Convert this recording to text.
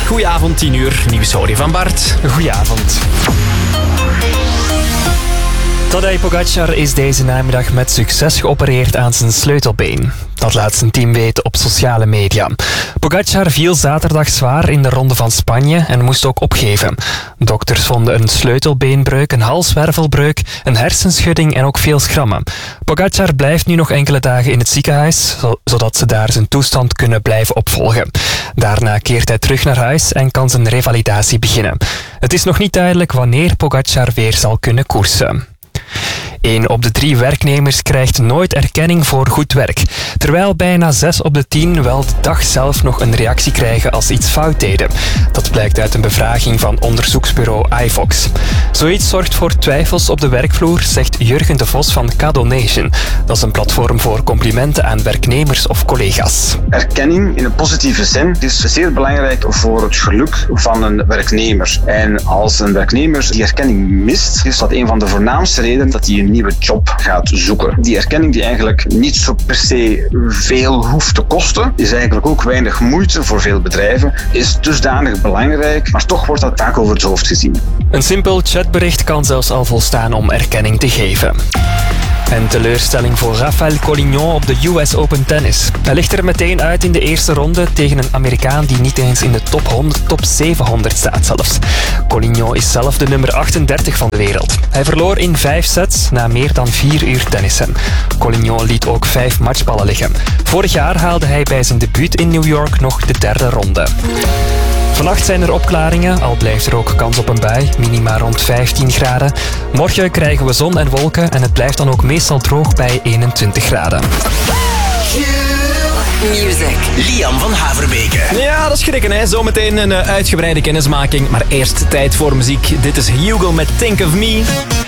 Goedenavond, 10 uur. Nieuws hoor je van Bart. Goedenavond. Tadej Pogacar is deze namiddag met succes geopereerd aan zijn sleutelbeen. Dat laat zijn team weten op sociale media. Pogacar viel zaterdag zwaar in de Ronde van Spanje en moest ook opgeven. Dokters vonden een sleutelbeenbreuk, een halswervelbreuk, een hersenschudding en ook veel schrammen. Pogacar blijft nu nog enkele dagen in het ziekenhuis, zodat ze daar zijn toestand kunnen blijven opvolgen. Daarna keert hij terug naar huis en kan zijn revalidatie beginnen. Het is nog niet duidelijk wanneer Pogacar weer zal kunnen koersen. 1 op de 3 werknemers krijgt nooit erkenning voor goed werk. Terwijl bijna 6 op de 10 wel de dag zelf nog een reactie krijgen als ze iets fout deden. Dat blijkt uit een bevraging van onderzoeksbureau iVox. Zoiets zorgt voor twijfels op de werkvloer, zegt Jurgen de Vos van Cadonation. Dat is een platform voor complimenten aan werknemers of collega's. Erkenning in een positieve zin is zeer belangrijk voor het geluk van een werknemer. En als een werknemer die erkenning mist, is dat een van de voornaamste redenen dat hij een nieuwe job gaat zoeken. Die erkenning die eigenlijk niet zo per se veel hoeft te kosten, is eigenlijk ook weinig moeite voor veel bedrijven, is dusdanig belangrijk, maar toch wordt dat vaak over het hoofd gezien. Een simpel chatbericht kan zelfs al volstaan om erkenning te geven. En teleurstelling voor Rafael Collignon op de US Open Tennis. Hij ligt er meteen uit in de eerste ronde tegen een Amerikaan die niet eens in de top 100, top 700 staat zelfs. Collignon is zelf de nummer 38 van de wereld. Hij verloor in 5 sets na meer dan 4 uur tennissen. Collignon liet ook 5 matchballen liggen. Vorig jaar haalde hij bij zijn debuut in New York nog de 3e ronde. Vannacht zijn er opklaringen, al blijft er ook kans op een bui, minima rond 15 graden. Morgen krijgen we zon en wolken en het blijft dan ook meestal droog bij 21 graden. Music. Liam van Haverbeke. Ja, dat is schrikken, hè. Zometeen een uitgebreide kennismaking. Maar eerst tijd voor muziek. Dit is Hugo met Think of Me.